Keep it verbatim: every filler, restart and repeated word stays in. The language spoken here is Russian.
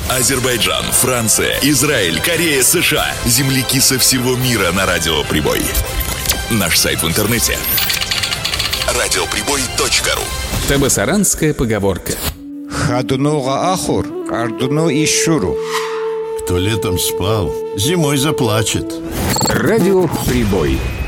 Азербайджан, Франция, Израиль, Корея, США. Земляки со всего мира на Радио Прибой. Наш сайт в интернете радиоприбой точка ру. Табасаранская поговорка. Хадунуга ахур, ардуну ишуру. Кто летом спал, зимой заплачет. Радио Прибой.